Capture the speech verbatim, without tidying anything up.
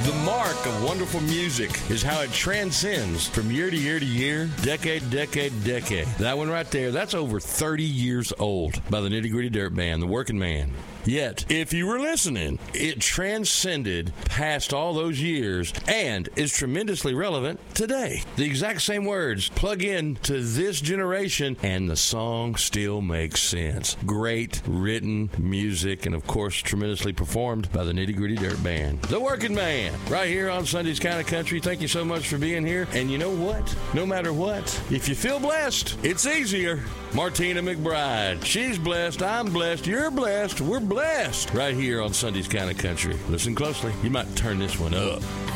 The mark of wonderful music is how it transcends from year to year to year, decade, decade, decade. That one right there, that's over thirty years old by the Nitty Gritty Dirt Band, The Working Man. Yet, if you were listening, it transcended past all those years and is tremendously relevant today. The exact same words plug in to this generation and the song still makes sense. Great written music and, of course, tremendously performed by the Nitty Gritty Dirt Band. The Working Man, right here on Sunday's Kind of Country. Thank you so much for being here. And you know what? No matter what, if you feel blessed, it's easier. Martina McBride, she's blessed, I'm blessed, you're blessed, we're blessed right here on Sunday's Kind of Country. Listen closely. You might turn this one up.